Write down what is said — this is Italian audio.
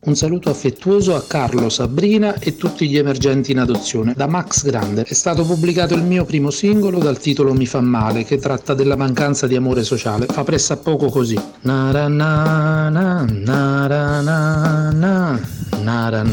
Un saluto affettuoso a Carlo, Sabrina e tutti gli emergenti in adozione. Da Max Grande. È stato pubblicato il mio primo singolo dal titolo Mi fa male, che tratta della mancanza di amore sociale. Fa pressappoco così. Nara na na, nara na na, nara